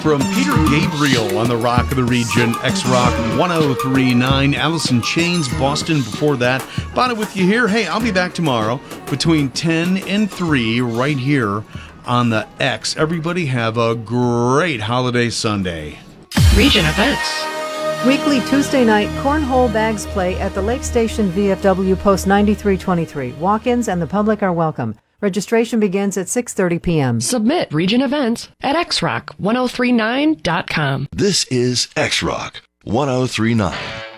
From Peter Gabriel on the Rock of the Region, X-Rock 1039, Alice in Chains, Boston before that. Bonnie with you here. Hey, I'll be back tomorrow between 10 and 3 right here on the X. Everybody have a great holiday Sunday. Region events. Weekly Tuesday night cornhole bags play at the Lake Station VFW Post 9323. Walk-ins and the public are welcome. Registration begins at 6:30 p.m. Submit region events at xrock1039.com. This is X-Rock 1039.